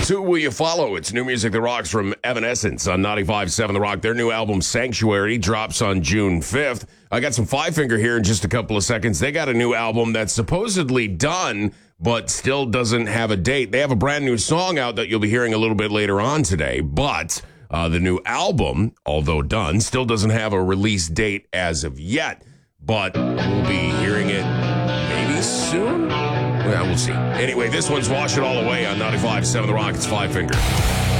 It's Who Will You Follow? It's new music that rocks from Evanescence on 95.7 The Rock. Their new album, Sanctuary, drops on June 5th. I got some Five Finger here in just a couple of seconds. They got a new album that's supposedly done, but still doesn't have a date. They have a brand new song out that you'll be hearing a little bit later on today, but the new album, although done, still doesn't have a release date as of yet, but we'll be hearing it maybe soon? Well, we'll see. Anyway, this one's Wash It All Away on 95.7 The Rock. It's Five Finger.